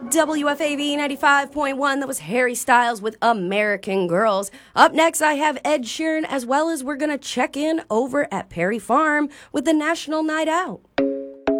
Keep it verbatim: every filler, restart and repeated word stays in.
W F A V ninety-five point one, that was Harry Styles with American Girls. Up next, I have Ed Sheeran, as well as we're going to check in over at Perry Farm with the National Night Out.